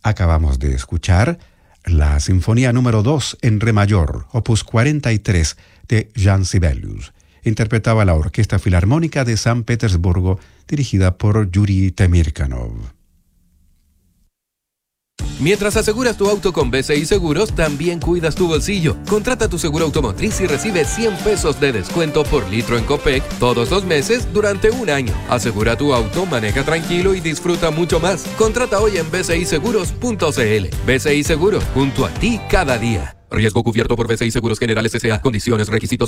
Acabamos de escuchar la Sinfonía número 2 en Re mayor, opus 43 de Jean Sibelius. Interpretaba la Orquesta Filarmónica de San Petersburgo, dirigida por Yuri Temirkanov. Mientras aseguras tu auto con BCI Seguros, también cuidas tu bolsillo. Contrata tu seguro automotriz y recibe 100 pesos de descuento por litro en Copec todos los meses durante un año. Asegura tu auto, maneja tranquilo y disfruta mucho más. Contrata hoy en bciseguros.cl. BCI Seguros, junto a ti cada día. Riesgo cubierto por BCI Seguros Generales S.A. Condiciones, requisitos